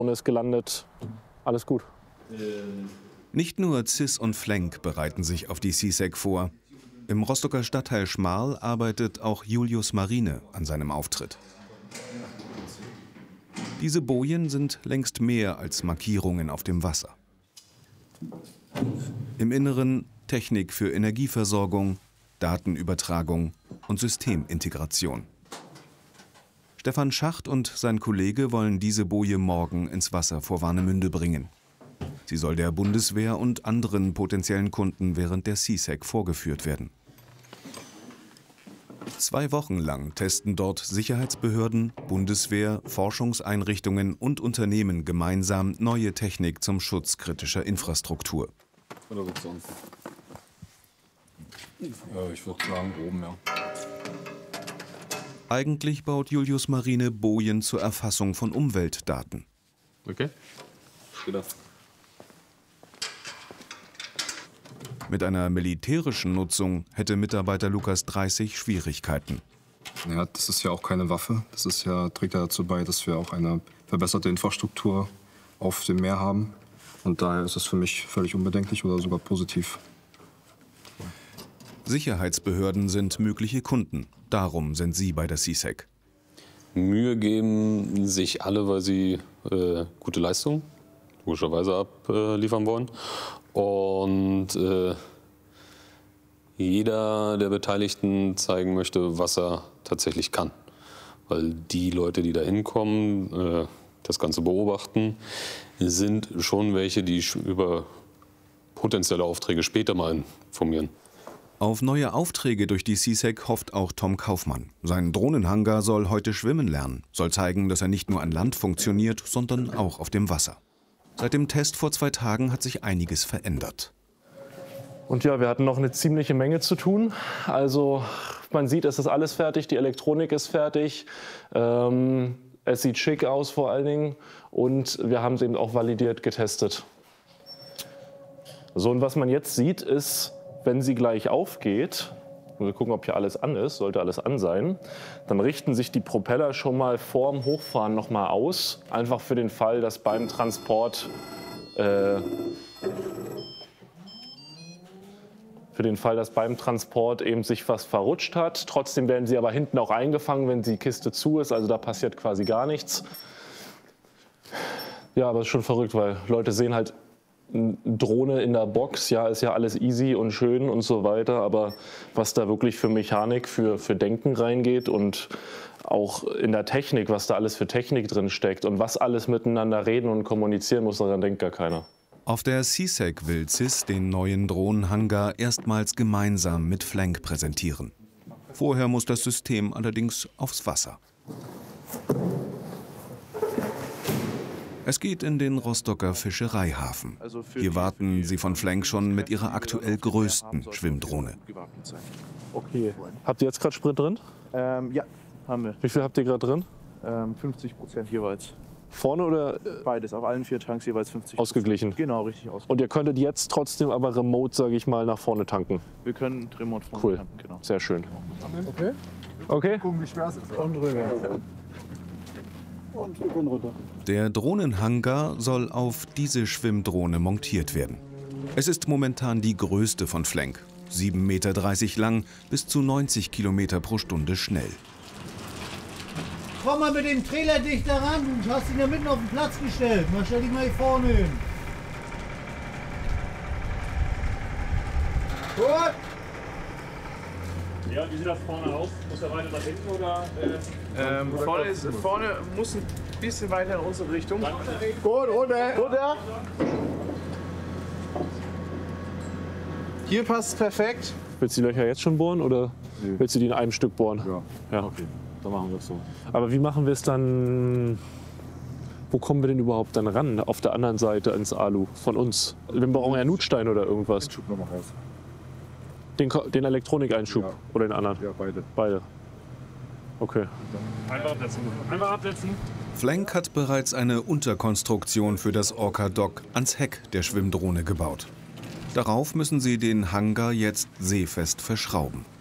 Drohne ist gelandet, alles gut. Nicht nur CIS und Flenk bereiten sich auf die CSEC vor. Im Rostocker Stadtteil Schmarl arbeitet auch Julius Marine an seinem Auftritt. Diese Bojen sind längst mehr als Markierungen auf dem Wasser. Im Inneren Technik für Energieversorgung, Datenübertragung und Systemintegration. Stefan Schacht und sein Kollege wollen diese Boje morgen ins Wasser vor Warnemünde bringen. Sie soll der Bundeswehr und anderen potenziellen Kunden während der CSEC vorgeführt werden. 2 Wochen lang testen dort Sicherheitsbehörden, Bundeswehr, Forschungseinrichtungen und Unternehmen gemeinsam neue Technik zum Schutz kritischer Infrastruktur. Oder wird's sonst? Ich würde sagen oben, ja. Eigentlich baut Julius Marine Bojen zur Erfassung von Umweltdaten. Okay. Wieder. Mit einer militärischen Nutzung hätte Mitarbeiter Lukas 30 Schwierigkeiten. Ja, das ist ja auch keine Waffe. Das ist ja, trägt ja dazu bei, dass wir auch eine verbesserte Infrastruktur auf dem Meer haben. Und daher ist es für mich völlig unbedenklich oder sogar positiv. Sicherheitsbehörden sind mögliche Kunden. Darum sind sie bei der CSEC. Mühe geben sich alle, weil sie gute Leistung logischerweise abliefern wollen. Und jeder der Beteiligten zeigen möchte, was er tatsächlich kann. Weil die Leute, die da hinkommen, das Ganze beobachten, sind schon welche, die über potenzielle Aufträge später mal informieren. Auf neue Aufträge durch die CSEC hofft auch Tom Kaufmann. Sein Drohnenhangar soll heute schwimmen lernen, soll zeigen, dass er nicht nur an Land funktioniert, sondern auch auf dem Wasser. Seit dem Test vor 2 Tagen hat sich einiges verändert. Und ja, wir hatten noch eine ziemliche Menge zu tun. Also man sieht, es ist alles fertig, die Elektronik ist fertig. Es sieht schick aus vor allen Dingen und wir haben es eben auch validiert getestet. So, und was man jetzt sieht ist, wenn sie gleich aufgeht, wir gucken, ob hier alles an ist, sollte alles an sein, dann richten sich die Propeller schon mal vorm Hochfahren noch mal aus, einfach für den Fall, dass beim Transport eben sich was verrutscht hat. Trotzdem werden sie aber hinten auch eingefangen, wenn die Kiste zu ist, also da passiert quasi gar nichts. Ja, aber es ist schon verrückt, weil Leute sehen halt eine Drohne in der Box, ja, ist ja alles easy und schön und so weiter, aber was da wirklich für Mechanik, für Denken reingeht und auch in der Technik, was da alles für Technik drin steckt und was alles miteinander reden und kommunizieren muss, daran denkt gar keiner. Auf der CSEC will CIS den neuen Drohnenhangar erstmals gemeinsam mit Flenk präsentieren. Vorher muss das System allerdings aufs Wasser. Es geht in den Rostocker Fischereihafen. Hier warten sie von Flenk schon mit ihrer aktuell größten Schwimmdrohne. Okay. Habt ihr jetzt gerade Sprit drin? Ja, haben wir. Wie viel habt ihr gerade drin? 50% jeweils. Vorne oder Beides, auf allen 4 Tanks jeweils 50%. ausgeglichen? Genau, richtig ausgeglichen. Und ihr könntet jetzt trotzdem aber remote, sage ich mal, nach vorne tanken? Wir können remote vorne Cool, tanken, genau. sehr schön. Okay. Okay. Gucken, wie schwer es ist. Und rüber. Und wir können runter. Der Drohnenhangar soll auf diese Schwimmdrohne montiert werden. Es ist momentan die größte von Flenk. 7,30 Meter lang, bis zu 90 Kilometer pro Stunde schnell. Komm mal mit dem Trailer dichter ran, du hast ihn ja mitten auf den Platz gestellt. Mal stell dich mal hier vorne hin. Gut. Ja, wie sieht das vorne aus? Muss er weiter nach hinten oder? Vorne muss ein bisschen weiter in unsere Richtung. Gut, runter. Runter. Hier passt es perfekt. Willst du die Löcher jetzt schon bohren oder willst du die in einem Stück bohren? Ja. Okay, dann machen wir es so. Aber wie machen wir es dann? Wo kommen wir denn überhaupt dann ran? Auf der anderen Seite ins Alu von uns? Wir brauchen ja Nutstein oder irgendwas. Schub noch mal raus. Den Elektronikeinschub Ja. oder den anderen? Ja, beide. Beide. Okay. Einfach absetzen. Einfach absetzen. Flenk hat bereits eine Unterkonstruktion für das Orca-Dock ans Heck der Schwimmdrohne gebaut. Darauf müssen sie den Hangar jetzt seefest verschrauben.